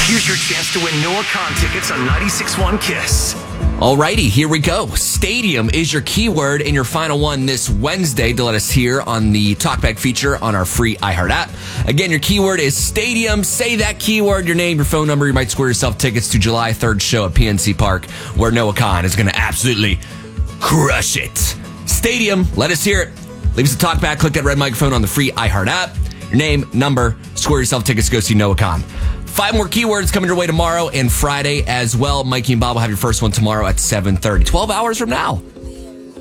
Here's your chance to win Noah Khan tickets on 96.1 KISS. Alrighty, here we go. Stadium is your keyword and your final one this Wednesday to let us hear on the Talkback feature on our free iHeart app. Again, your keyword is stadium. Say that keyword, your name, your phone number. You might score yourself tickets to July 3rd show at PNC Park, where Noah Khan is going to absolutely crush it. Stadium, let us hear it. Leave us a talkback. Click that red microphone on the free iHeart app. Your name, number, score yourself tickets to go see Noah Khan. 5 more keywords coming your way tomorrow and Friday as well. Mikey and Bob will have your first one tomorrow at 7:30. 12 hours from now.